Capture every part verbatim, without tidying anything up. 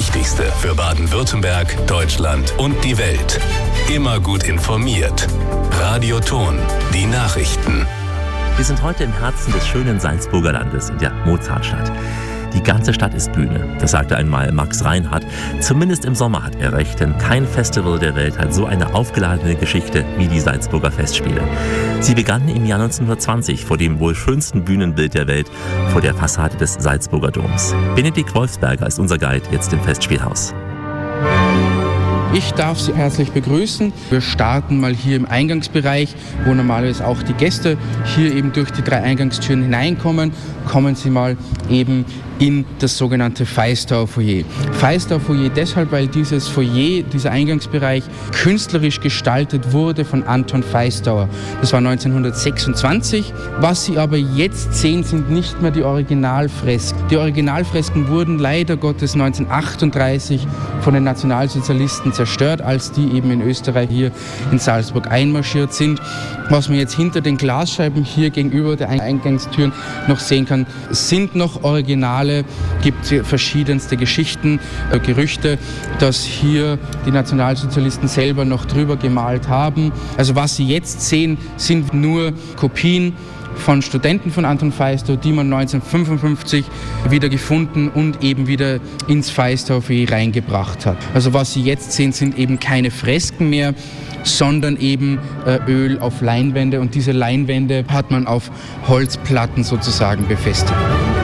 Wichtigste für Baden-Württemberg, Deutschland und die Welt. Immer gut informiert. Radio Thon, die Nachrichten. Wir sind heute im Herzen des schönen Salzburger Landes, in der Mozartstadt. Die ganze Stadt ist Bühne, das sagte einmal Max Reinhardt. Zumindest im Sommer hat er recht, denn kein Festival der Welt hat so eine aufgeladene Geschichte wie die Salzburger Festspiele. Sie begannen im Jahr neunzehnhundertzwanzig vor dem wohl schönsten Bühnenbild der Welt, vor der Fassade des Salzburger Doms. Benedikt Wolfsberger ist unser Guide jetzt im Festspielhaus. Ich darf Sie herzlich begrüßen. Wir starten mal hier im Eingangsbereich, wo normalerweise auch die Gäste hier eben durch die drei Eingangstüren hineinkommen. Kommen Sie mal eben in das sogenannte Feistauer Foyer. Feistauer Foyer deshalb, weil dieses Foyer, dieser Eingangsbereich künstlerisch gestaltet wurde von Anton Feistauer. Das war neunzehnhundertsechsundzwanzig. Was Sie aber jetzt sehen, sind nicht mehr die Originalfresken. Die Originalfresken wurden leider Gottes neunzehnhundertachtunddreißig von den Nationalsozialisten zerstört, als die eben in Österreich hier in Salzburg einmarschiert sind. Was man jetzt hinter den Glasscheiben hier gegenüber der Eingangstüren noch sehen kann, sind noch Originale. Gibt verschiedenste Geschichten, äh, Gerüchte, dass hier die Nationalsozialisten selber noch drüber gemalt haben. Also was Sie jetzt sehen, sind nur Kopien von Studenten von Anton Feistauer, die man neunzehnhundertfünfundfünfzig wieder gefunden und eben wieder ins Feistauer Foyer reingebracht hat. Also was Sie jetzt sehen, sind eben keine Fresken mehr, sondern eben äh, Öl auf Leinwände, und diese Leinwände hat man auf Holzplatten sozusagen befestigt.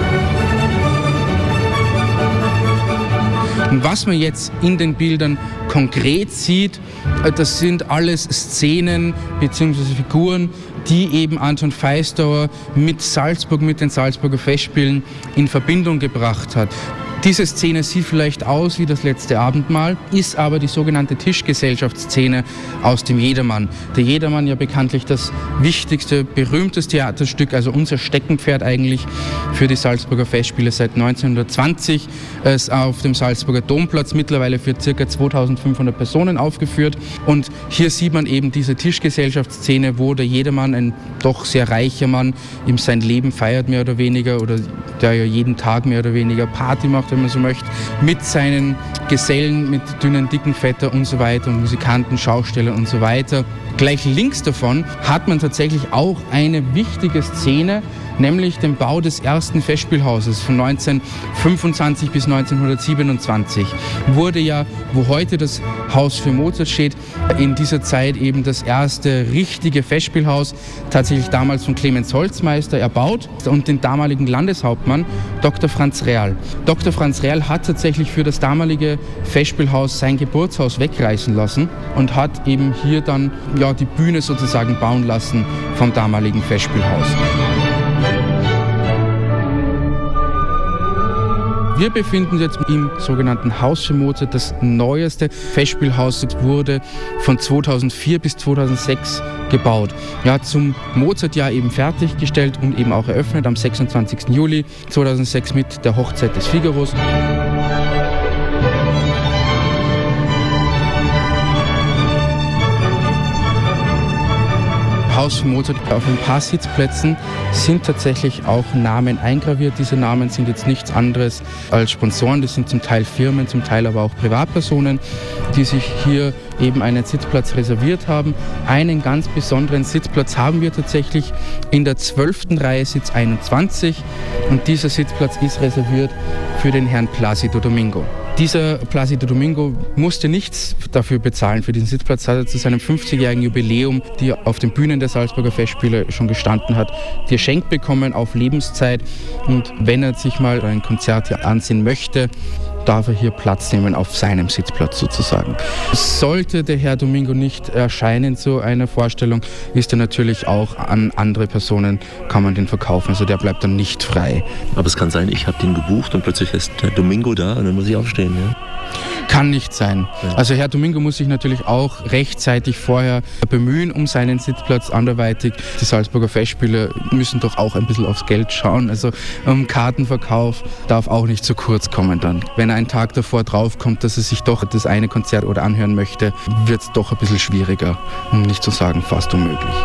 Und was man jetzt in den Bildern konkret sieht, das sind alles Szenen bzw. Figuren, die eben Anton Feistauer mit Salzburg, mit den Salzburger Festspielen in Verbindung gebracht hat. Diese Szene sieht vielleicht aus wie das letzte Abendmahl, ist aber die sogenannte Tischgesellschaftsszene aus dem Jedermann. Der Jedermann ja bekanntlich das wichtigste, berühmteste Theaterstück, also unser Steckenpferd eigentlich für die Salzburger Festspiele seit neunzehnhundertzwanzig. Es auf dem Salzburger Domplatz mittlerweile für ca. zweitausendfünfhundert Personen aufgeführt. Und hier sieht man eben diese Tischgesellschaftsszene, wo der Jedermann, ein doch sehr reicher Mann, ihm sein Leben feiert mehr oder weniger, oder der ja jeden Tag mehr oder weniger Party macht, wenn man so möchte, mit seinen Gesellen, mit dünnen, dicken Vetter und so weiter und Musikanten, Schaustellern und so weiter. Gleich links davon hat man tatsächlich auch eine wichtige Szene, nämlich den Bau des ersten Festspielhauses von neunzehnhundertfünfundzwanzig bis neunzehnhundertsiebenundzwanzig. Wurde ja, wo heute das Haus für Mozart steht, in dieser Zeit eben das erste richtige Festspielhaus, tatsächlich damals von Clemens Holzmeister erbaut und den damaligen Landeshauptmann Doktor Franz Real. Doktor Franz Real hat tatsächlich für das damalige Festspielhaus sein Geburtshaus wegreißen lassen und hat eben hier dann ja, die Bühne sozusagen bauen lassen vom damaligen Festspielhaus. Wir befinden uns jetzt im sogenannten Haus für Mozart. Das neueste Festspielhaus wurde von zweitausendvier bis zweitausendsechs gebaut. Ja, zum Mozartjahr eben fertiggestellt und eben auch eröffnet am sechsundzwanzigsten Juli zweitausendsechs mit der Hochzeit des Figaros. Haus für Mozart. Auf ein paar Sitzplätzen sind tatsächlich auch Namen eingraviert. Diese Namen sind jetzt nichts anderes als Sponsoren. Das sind zum Teil Firmen, zum Teil aber auch Privatpersonen, die sich hier eben einen Sitzplatz reserviert haben. Einen ganz besonderen Sitzplatz haben wir tatsächlich in der zwölften Reihe, Sitz einundzwanzig. Und dieser Sitzplatz ist reserviert für den Herrn Plácido Domingo. Dieser Plácido Domingo musste nichts dafür bezahlen. Für diesen Sitzplatz hat er zu seinem fünfzigjährigen Jubiläum, die auf den Bühnen der Salzburger Festspiele schon gestanden hat, geschenkt bekommen auf Lebenszeit. Und wenn er sich mal ein Konzert hier ansehen möchte, darf er hier Platz nehmen auf seinem Sitzplatz sozusagen. Sollte der Herr Domingo nicht erscheinen zu einer Vorstellung, ist er natürlich auch an andere Personen, kann man den verkaufen. Also der bleibt dann nicht frei. Aber es kann sein, ich habe den gebucht und plötzlich ist der Domingo da und dann muss ich aufstehen, ja? Kann nicht sein. Also Herr Domingo muss sich natürlich auch rechtzeitig vorher bemühen um seinen Sitzplatz. Anderweitig, die Salzburger Festspiele müssen doch auch ein bisschen aufs Geld schauen. Also um Kartenverkauf darf auch nicht zu kurz kommen dann. Wenn er einen Tag davor draufkommt, dass er sich doch das eine Konzert oder anhören möchte, wird es doch ein bisschen schwieriger, um nicht zu sagen fast unmöglich.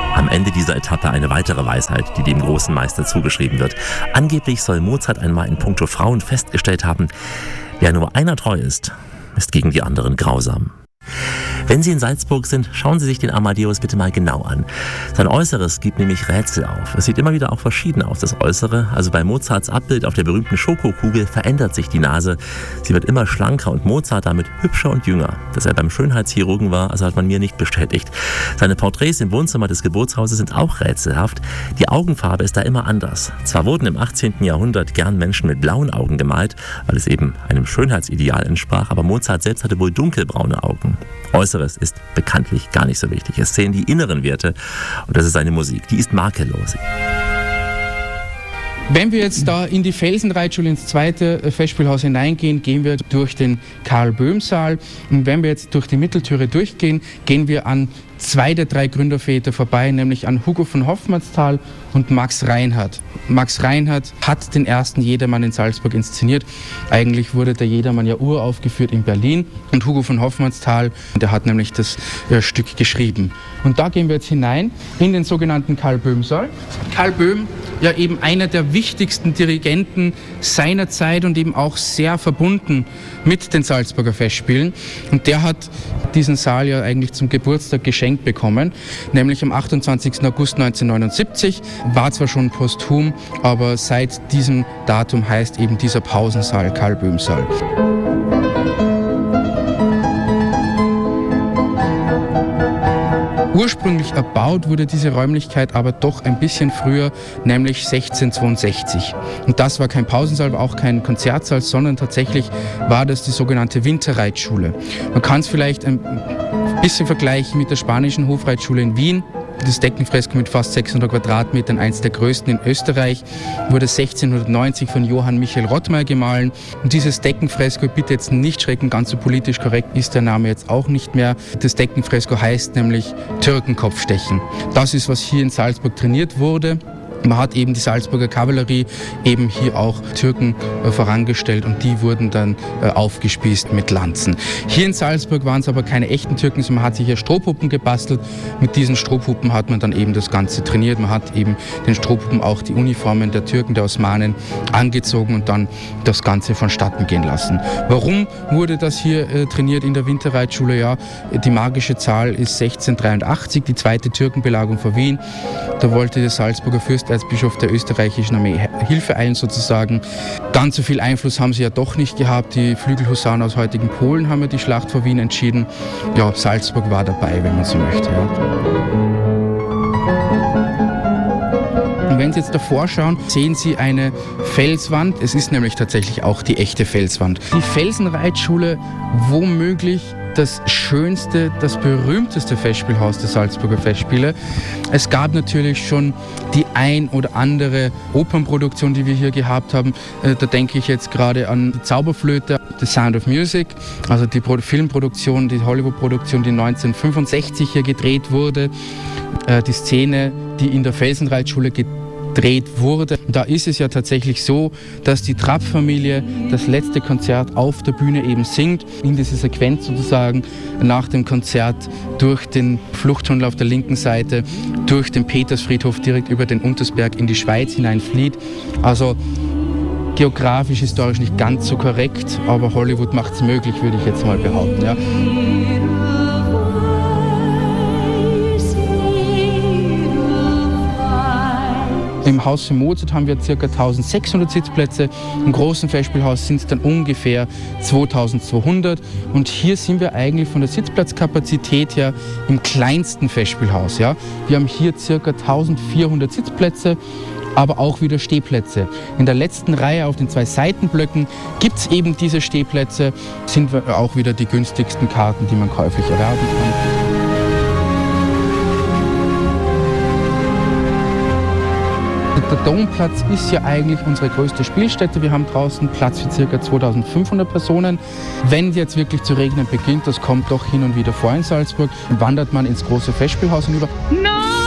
Am Ende dieser Etappe eine weitere Weisheit, die dem großen Meister zugeschrieben wird. Angeblich soll Mozart einmal in puncto Frauen festgestellt haben, wer nur einer treu ist, ist gegen die anderen grausam. Wenn Sie in Salzburg sind, schauen Sie sich den Amadeus bitte mal genau an. Sein Äußeres gibt nämlich Rätsel auf. Es sieht immer wieder auch verschieden aus, das Äußere. Also bei Mozarts Abbild auf der berühmten Schokokugel verändert sich die Nase. Sie wird immer schlanker und Mozart damit hübscher und jünger. Dass er beim Schönheitschirurgen war, also hat man mir nicht bestätigt. Seine Porträts im Wohnzimmer des Geburtshauses sind auch rätselhaft. Die Augenfarbe ist da immer anders. Zwar wurden im achtzehnten Jahrhundert gern Menschen mit blauen Augen gemalt, weil es eben einem Schönheitsideal entsprach, aber Mozart selbst hatte wohl dunkelbraune Augen. Äußeres ist bekanntlich gar nicht so wichtig. Es zählen die inneren Werte und das ist seine Musik. Die ist makellos. Wenn wir jetzt da in die Felsenreitschule ins zweite Festspielhaus hineingehen, gehen wir durch den Karl-Böhm-Saal. Und wenn wir jetzt durch die Mitteltüre durchgehen, gehen wir an zwei der drei Gründerväter vorbei, nämlich an Hugo von Hofmannsthal und Max Reinhardt. Max Reinhardt hat den ersten Jedermann in Salzburg inszeniert. Eigentlich wurde der Jedermann ja uraufgeführt in Berlin. Und Hugo von Hofmannsthal, der hat nämlich das äh, Stück geschrieben. Und da gehen wir jetzt hinein in den sogenannten Karl-Böhm-Saal. Karl Böhm, ja eben einer der wichtigsten Dirigenten seiner Zeit und eben auch sehr verbunden mit den Salzburger Festspielen. Und der hat diesen Saal ja eigentlich zum Geburtstag geschenkt bekommen, nämlich am achtundzwanzigsten August neunzehnhundertneunundsiebzig. War zwar schon posthum, aber seit diesem Datum heißt eben dieser Pausensaal Karl-Böhm-Saal. Ursprünglich erbaut wurde diese Räumlichkeit aber doch ein bisschen früher, nämlich sechzehnhundertzweiundsechzig. Und das war kein Pausensaal, auch kein Konzertsaal, sondern tatsächlich war das die sogenannte Winterreitschule. Man kann es vielleicht ein bisschen vergleichen mit der spanischen Hofreitschule in Wien. Das Deckenfresko mit fast sechshundert Quadratmetern, eins der größten in Österreich, wurde sechzehnhundertneunzig von Johann Michael Rottmeier gemahlen. Und dieses Deckenfresko, bitte jetzt nicht schrecken, ganz so politisch korrekt ist der Name jetzt auch nicht mehr. Das Deckenfresko heißt nämlich Türkenkopfstechen. Das ist, was hier in Salzburg trainiert wurde. Man hat eben die Salzburger Kavallerie eben hier auch Türken äh, vorangestellt und die wurden dann äh, aufgespießt mit Lanzen. Hier in Salzburg waren es aber keine echten Türken, sondern man hat sich hier Strohpuppen gebastelt. Mit diesen Strohpuppen hat man dann eben das Ganze trainiert. Man hat eben den Strohpuppen auch die Uniformen der Türken, der Osmanen angezogen und dann das Ganze vonstatten gehen lassen. Warum wurde das hier äh, trainiert in der Winterreitschule? Ja, die magische Zahl ist sechzehnhundertdreiundachtzig, die zweite Türkenbelagerung vor Wien. Da wollte der Salzburger Fürst als Bischof der österreichischen Armee Hilfe eilen sozusagen. Ganz so viel Einfluss haben sie ja doch nicht gehabt. Die Flügelhusaren aus heutigen Polen haben ja die Schlacht vor Wien entschieden. Ja, Salzburg war dabei, wenn man so möchte. Ja. Und wenn Sie jetzt davor schauen, sehen Sie eine Felswand. Es ist nämlich tatsächlich auch die echte Felswand. Die Felsenreitschule, womöglich das schönste, das berühmteste Festspielhaus der Salzburger Festspiele. Es gab natürlich schon die ein oder andere Opernproduktion, die wir hier gehabt haben. Da denke ich jetzt gerade an die Zauberflöte, The Sound of Music, also die Filmproduktion, die Hollywood-Produktion, die neunzehnhundertfünfundsechzig hier gedreht wurde. Die Szene, die in der Felsenreitschule gedreht wurde. Da ist es ja tatsächlich so, dass die Trapp-Familie das letzte Konzert auf der Bühne eben singt, in diese Sequenz sozusagen nach dem Konzert durch den Fluchttunnel auf der linken Seite, durch den Petersfriedhof direkt über den Untersberg in die Schweiz hineinflieht. Also geografisch, historisch nicht ganz so korrekt, aber Hollywood macht es möglich, würde ich jetzt mal behaupten. Ja. Im Haus für Mozart haben wir ca. eintausendsechshundert Sitzplätze, im großen Festspielhaus sind es dann ungefähr zweitausendzweihundert und hier sind wir eigentlich von der Sitzplatzkapazität her im kleinsten Festspielhaus. Ja. Wir haben hier ca. eintausendvierhundert Sitzplätze, aber auch wieder Stehplätze. In der letzten Reihe auf den zwei Seitenblöcken gibt es eben diese Stehplätze, sind auch wieder die günstigsten Karten, die man käuflich erwerben kann. Der Domplatz ist ja eigentlich unsere größte Spielstätte. Wir haben draußen Platz für ca. zweitausendfünfhundert Personen. Wenn es jetzt wirklich zu regnen beginnt, das kommt doch hin und wieder vor in Salzburg, wandert man ins große Festspielhaus hinüber. No!